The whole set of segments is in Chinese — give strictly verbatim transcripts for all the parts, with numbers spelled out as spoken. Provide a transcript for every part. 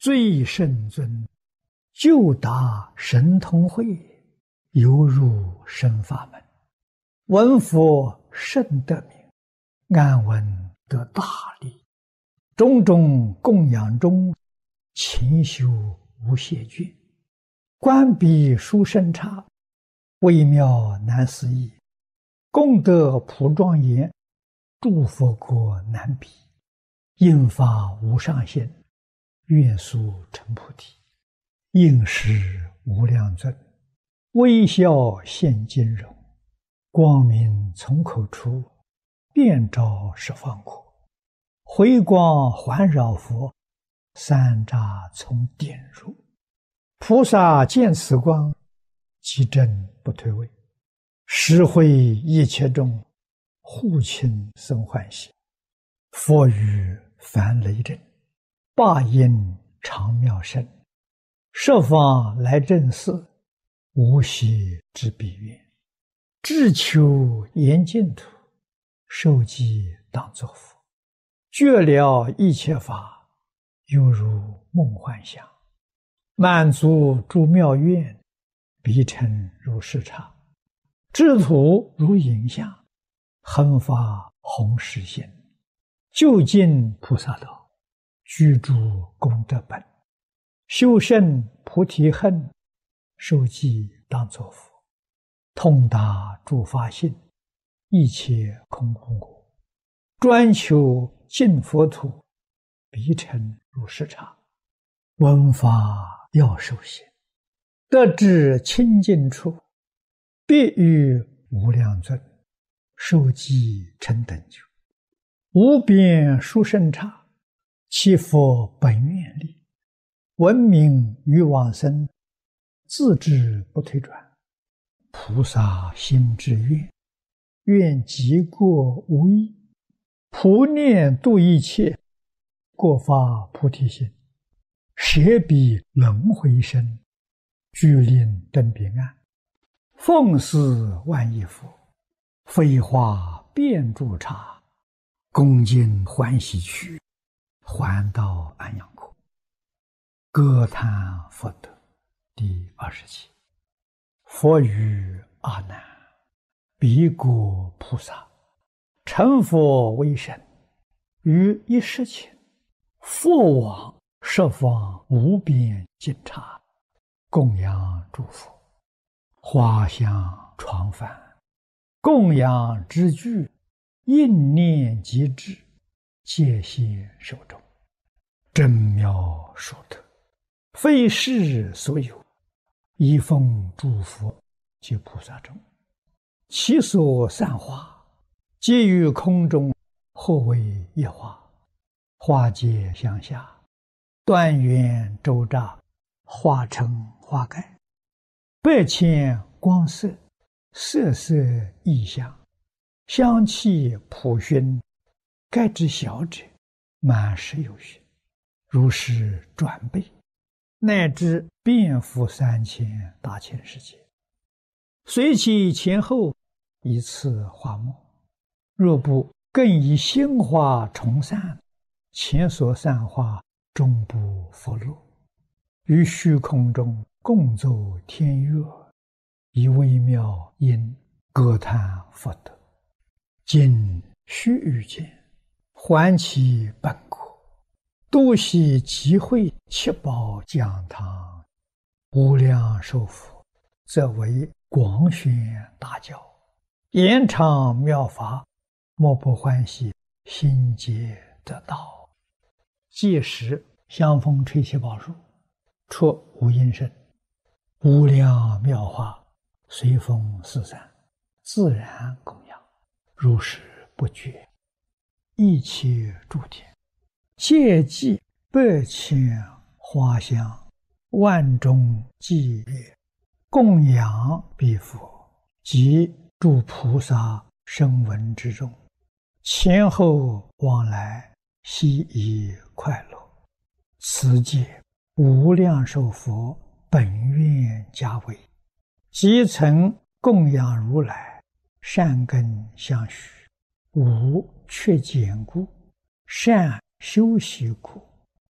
最圣尊，就达神通慧，犹如神法门。闻佛甚得名，安闻得大利。种种供养中，勤修无懈倦。观彼殊胜刹，微妙难思议。功德普庄严，诸佛国难比。应发无上限，愿速成菩提。应时无量尊，微笑现金容。光明从口出，遍照十方国。回光环绕佛，三匝从点入。菩萨见此光，即正不退位。实会一切众，护亲生欢喜。佛语凡雷震，霸音长妙声。设方来正寺，无息之彼愿。志求严净土，受记当作佛。觉了一切法，犹如梦幻想。满足诸妙愿，彼尘如视刹。智土如影像，恒发弘誓心。究竟菩萨道，居住功德本。修胜菩提恨，受记当作佛。通达诸法性，一切空无我。专求净佛土，彼尘如视刹。闻法要受行，得至清净处，必与无量尊，受记成等觉。无边殊胜刹，其佛本愿力。闻名于往生，自知不退转。菩萨心之愿，愿极过无益。普念度一切，过发菩提心。舍彼轮回身，具令登彼岸。奉事万亿佛，飞花遍诸刹。恭敬欢喜去，还到安阳国。歌叹佛德第二十七。佛语阿难：彼国菩萨，成佛为身，于一时前，佛往十方无边尽刹，供养诸佛。花香床幡，供养之具，应念即至，戒谢手中。真妙殊特，非世所有，一奉诸佛及菩萨中。其所散花，皆于空中，或为一花。花结向下，端圆周匝，化成花盖。百千光色，色色异香，香气普熏。盖之小者，满十有余，如是转倍，乃至遍覆三千大千世界。随其前后，一次花末。若不更以新花重散，前所散花终不复落。于虚空中共奏天乐，以微妙音歌叹佛德。今须臾间，还其本国，多悉集会七宝讲堂。无量寿佛，则为广宣大教，延长妙法，莫不欢喜，心皆得道。届时香风吹七宝树，出无音声，无量妙法随风四散，自然供养，如是不绝。一切诸天，皆记百千花香，万众伎乐，供养彼佛及诸菩萨声闻之众，前后往来，悉以快乐。此界无量寿佛本愿家为，即曾供养如来，善根相续，无缺坚固，善修习故，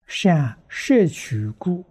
善摄取故，